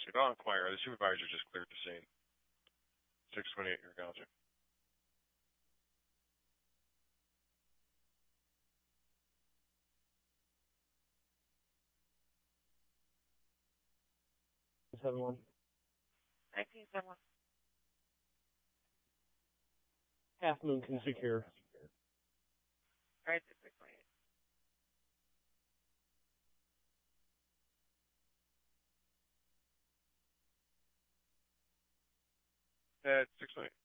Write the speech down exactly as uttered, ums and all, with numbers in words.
If I'll inquire, the supervisor just cleared the scene. six twenty-eight, your acknowledgement. seven one. nineteen seven one. Half Moon can secure. All right, six twenty-eight. At six twenty-eight.